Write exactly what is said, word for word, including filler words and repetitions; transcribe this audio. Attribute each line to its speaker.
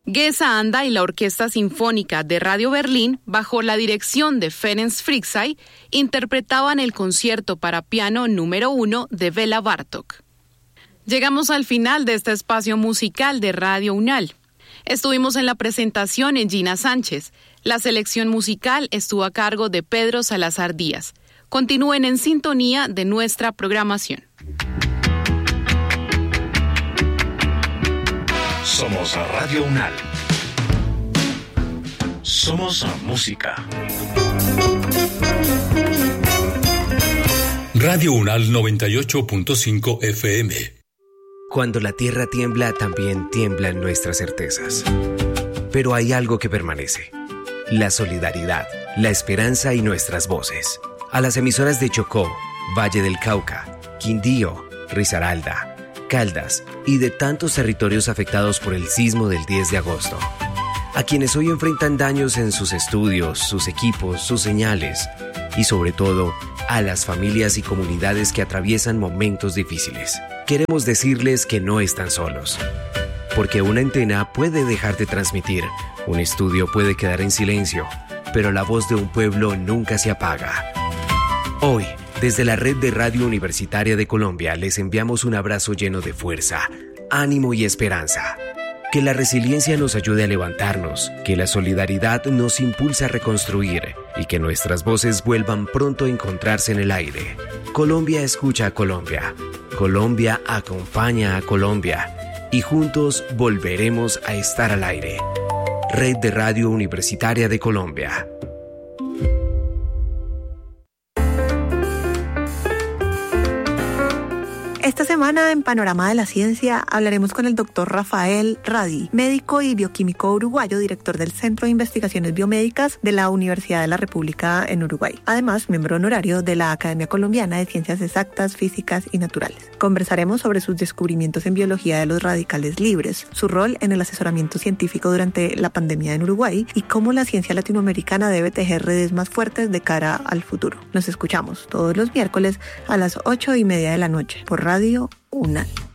Speaker 1: Geza Anda y la Orquesta Sinfónica de Radio Berlín, bajo la dirección de Ferenc Fricsay, interpretaban el concierto para piano número uno de Béla Bartók. Llegamos al final de este espacio musical de Radio UNAL. Estuvimos en la presentación en Gina Sánchez. La selección musical estuvo a cargo de Pedro Salazar Díaz. Continúen en sintonía de nuestra programación.
Speaker 2: Somos Radio UNAL. Somos música.
Speaker 3: Radio UNAL noventa y ocho punto cinco F M.
Speaker 4: Cuando la tierra tiembla, también tiemblan nuestras certezas. Pero hay algo que permanece: la solidaridad, la esperanza y nuestras voces. A las emisoras de Chocó, Valle del Cauca, Quindío, Risaralda, Caldas y de tantos territorios afectados por el sismo del diez de agosto. A quienes hoy enfrentan daños en sus estudios, sus equipos, sus señales y sobre todo a las familias y comunidades que atraviesan momentos difíciles. Queremos decirles que no están solos. Porque una antena puede dejar de transmitir, un estudio puede quedar en silencio, pero la voz de un pueblo nunca se apaga. Hoy, desde la Red de Radio Universitaria de Colombia, les enviamos un abrazo lleno de fuerza, ánimo y esperanza. Que la resiliencia nos ayude a levantarnos, que la solidaridad nos impulse a reconstruir y que nuestras voces vuelvan pronto a encontrarse en el aire. Colombia escucha a Colombia. Colombia acompaña a Colombia. Y juntos volveremos a estar al aire. Red de Radio Universitaria de Colombia.
Speaker 5: Esta semana en Panorama de la Ciencia hablaremos con el doctor Rafael Radi, médico y bioquímico uruguayo, director del Centro de Investigaciones Biomédicas de la Universidad de la República en Uruguay. Además, miembro honorario de la Academia Colombiana de Ciencias Exactas, Físicas y Naturales. Conversaremos sobre sus descubrimientos en biología de los radicales libres, su rol en el asesoramiento científico durante la pandemia en Uruguay y cómo la ciencia latinoamericana debe tejer redes más fuertes de cara al futuro. Nos escuchamos todos los miércoles a las ocho y media de la noche por Radio UNAL.